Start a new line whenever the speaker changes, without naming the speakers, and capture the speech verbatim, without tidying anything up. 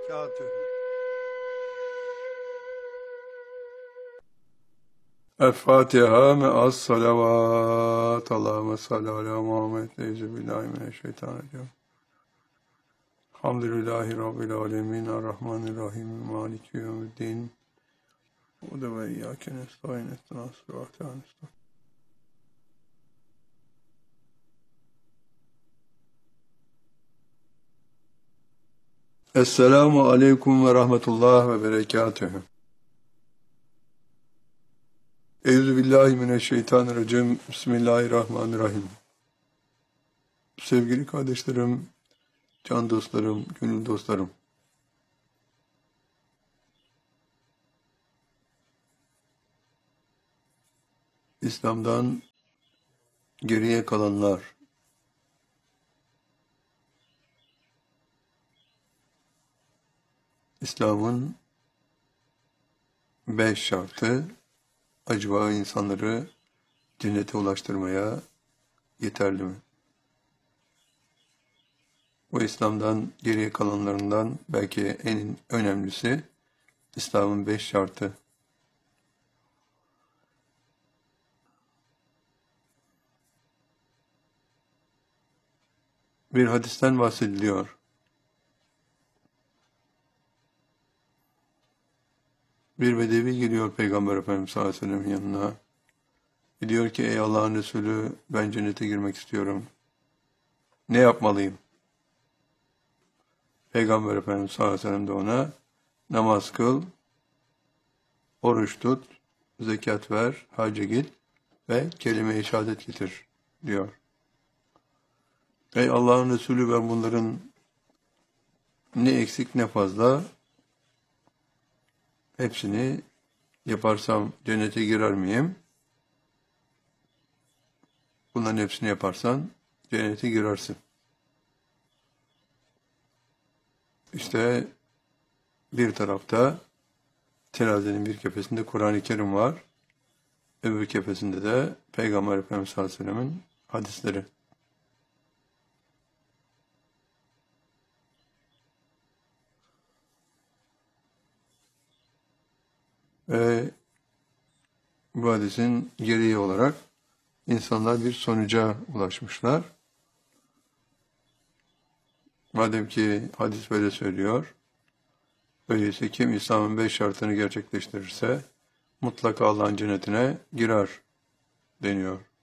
وبركاته.
الفاتحة مع الصلوات. اللهم صل على محمد. أعوذ بالله من الشيطان الرجيم. الحمد لله رب العالمين الرحمن الرحيم مالك يوم الدين. وإياك نستعين اهدنا الصراط المستقيم. Esselamu Aleyküm ve Rahmetullah ve Berekatühü. Euzubillahimineşşeytanirracim. Bismillahirrahmanirrahim. Sevgili kardeşlerim, can dostlarım, gönül dostlarım. İslam'dan geriye kalanlar, İslam'ın beş şartı acaba insanları cennete ulaştırmaya yeterli mi? Bu İslam'dan geriye kalanlarından belki en önemlisi İslam'ın beş şartı. Bir hadisten bahsediliyor. Bir bedevi geliyor Peygamber Efendimiz sallallahu aleyhi ve sellem'in yanına. Diyor ki ey Allah'ın Resulü, ben cennete girmek istiyorum. Ne yapmalıyım? Peygamber Efendimiz sallallahu aleyhi ve sellem de ona namaz kıl, oruç tut, zekat ver, hacca git ve kelime-i şehadet getir diyor. Ey Allah'ın Resulü, ben bunların ne eksik ne fazla hepsini yaparsam cennete girer miyim? Bunların hepsini yaparsan cennete girersin. İşte bir tarafta terazinin bir kefesinde Kur'an-ı Kerim var. Öbür kefesinde de Peygamber Efendimiz sallallahu aleyhi ve sellem'in hadisleri. Ve bu hadisin gereği olarak insanlar bir sonuca ulaşmışlar. Madem ki hadis böyle söylüyor, öyleyse kim İslam'ın beş şartını gerçekleştirirse mutlaka Allah'ın cennetine girer deniyor.